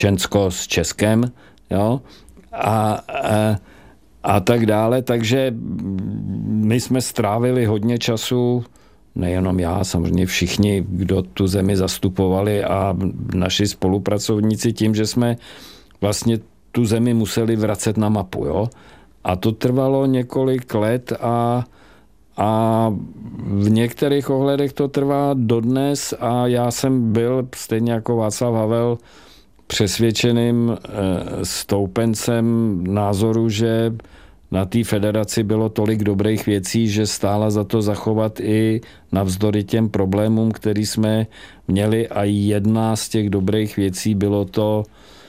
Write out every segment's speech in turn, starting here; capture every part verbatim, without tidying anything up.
Česko s Českem, jo, a, a, a tak dále, takže my jsme strávili hodně času, nejenom já, samozřejmě všichni, kdo tu zemi zastupovali a naši spolupracovníci tím, že jsme vlastně tu zemi museli vracet na mapu, jo. A to trvalo několik let a, a v některých ohledech to trvá dodnes a já jsem byl stejně jako Václav Havel přesvědčeným stoupencem názoru, že na té federaci bylo tolik dobrých věcí, že stála za to zachovat i navzdory těm problémům, který jsme měli a jedna z těch dobrých věcí bylo to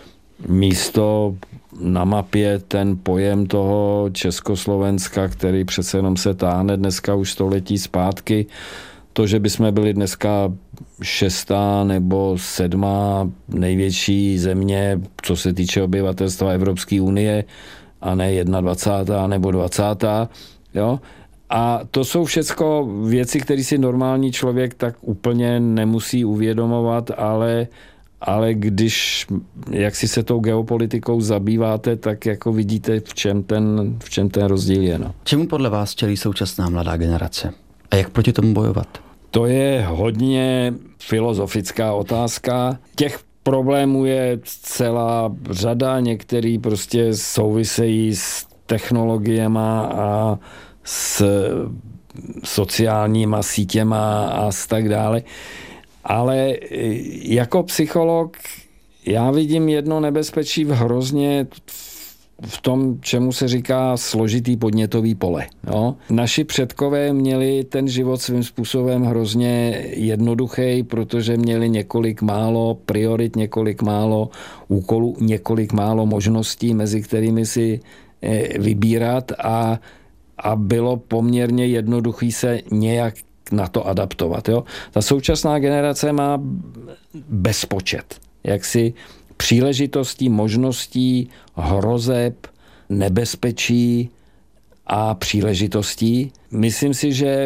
místo na mapě, ten pojem toho Československa, který přece jenom se táhne dneska už století zpátky. To, že bychom byli dneska šestá nebo sedmá největší země, co se týče obyvatelstva Evropské unie, a ne dvacátá jedna nebo dvacátá Jo? A to jsou všecko věci, které si normální člověk tak úplně nemusí uvědomovat, ale, ale když jak si se tou geopolitikou zabýváte, tak jako vidíte, v čem ten, v čem ten rozdíl je. No. Čemu podle vás čelí současná mladá generace? A jak proti tomu bojovat? To je hodně filozofická otázka. Těch problémů je celá řada, některý prostě souvisejí s technologiema a s sociálníma sítěma a s tak dále. Ale jako psycholog já vidím jedno nebezpečí v hrozně v tom, čemu se říká složitý podnětový pole. Jo? Naši předkové měli ten život svým způsobem hrozně jednoduchý, protože měli několik málo priorit, několik málo úkolů, několik málo možností, mezi kterými si vybírat a, a bylo poměrně jednoduchý se nějak na to adaptovat. Jo? Ta současná generace má bezpočet. Jak si příležitostí, možností, hrozeb, nebezpečí a příležitostí. Myslím si, že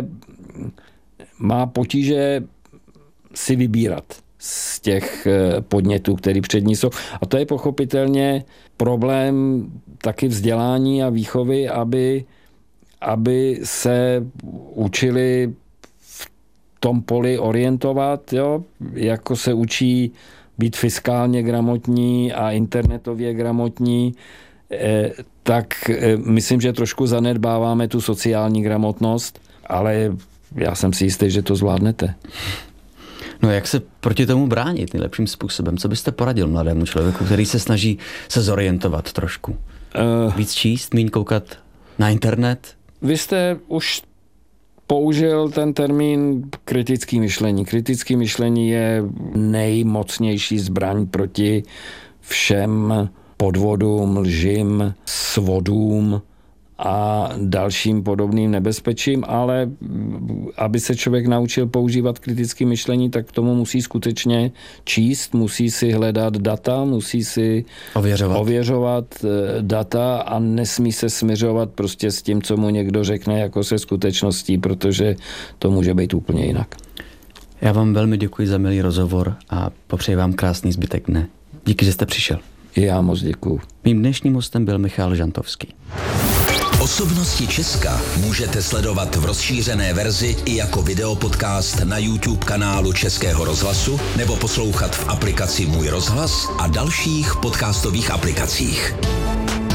má potíže si vybírat z těch podnětů, které před ní jsou. A to je pochopitelně problém taky vzdělání a výchovy, aby, aby se učili v tom poli orientovat, jo? Jako se učí být fiskálně gramotní a internetově gramotní, tak myslím, že trošku zanedbáváme tu sociální gramotnost, ale já jsem si jistý, že to zvládnete. No jak se proti tomu bránit nejlepším způsobem? Co byste poradil mladému člověku, který se snaží se zorientovat trošku? Uh, Víc číst, míň koukat na internet? Vy jste už použil ten termín kritické myšlení. Kritické myšlení je nejmocnější zbraň proti všem podvodům, lžím, svodům a dalším podobným nebezpečím, ale aby se člověk naučil používat kritické myšlení, tak k tomu musí skutečně číst, musí si hledat data, musí si ověřovat, ověřovat data a nesmí se smiřovat prostě s tím, co mu někdo řekne, jako se skutečností, protože to může být úplně jinak. Já vám velmi děkuji za milý rozhovor a popřeji vám krásný zbytek dne. Díky, že jste přišel. Já moc děkuju. Mým dnešním hostem byl Michal Žantovský. Osobnosti Česka můžete sledovat v rozšířené verzi i jako videopodcast na YouTube kanálu Českého rozhlasu nebo poslouchat v aplikaci Můj rozhlas a dalších podcastových aplikacích.